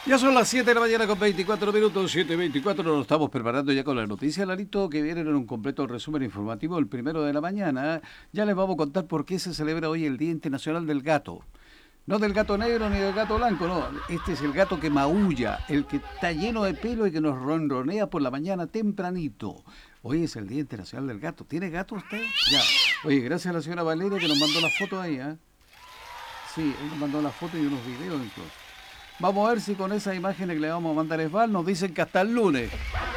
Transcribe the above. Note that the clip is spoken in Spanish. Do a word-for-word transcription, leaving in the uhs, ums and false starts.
Ya son las siete de la mañana con veinticuatro minutos, siete veinticuatro, nos estamos preparando ya con la noticia, Larito, que viene en un completo resumen informativo el primero de la mañana. Ya les vamos a contar por qué se celebra hoy el Día Internacional del Gato. No del gato negro ni del gato blanco, no. Este es el gato que maulla, el que está lleno de pelo y que nos ronronea por la mañana tempranito. Hoy es el Día Internacional del Gato. ¿Tiene gato usted? Ya. Oye, gracias a la señora Valeria que nos mandó las fotos ahí, ¿eh? Sí, él nos mandó las fotos y unos videos incluso. Vamos a ver si con esas imágenes que le vamos a mandar a Esval nos dicen que hasta el lunes.